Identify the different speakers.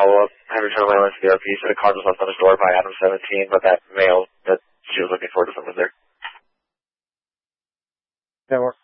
Speaker 1: follow-up. Have returned my lens VRP, so the card was left on his door by Adam 17, but that mail that she was looking for doesn't live there.
Speaker 2: That works.